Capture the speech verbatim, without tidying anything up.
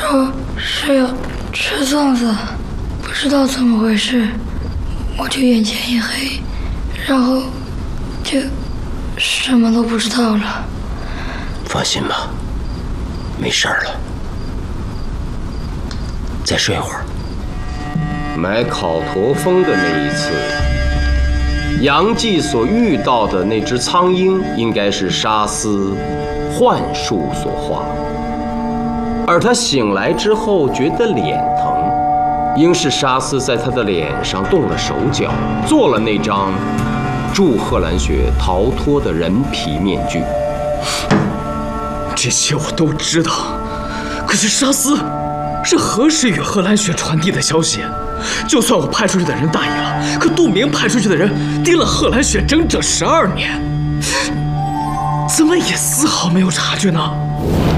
说是要吃粽子，不知道怎么回事，我就眼前一黑，然后就什么都不知道了。 放心吧，没事儿了，再睡会儿。 买烤驼峰的那一次，杨继所遇到的那只苍鹰，应该是沙司幻术所化。而他醒来之后觉得脸疼，应是沙司在他的脸上动了手脚，做了那张助贺兰雪逃脱的人皮面具。 这些我都知道，可是沙司是何时与贺兰雪传递的消息？就算我派出去的人答应了，可杜明派出去的人盯了贺兰雪整整十二年，怎么也丝毫没有察觉呢？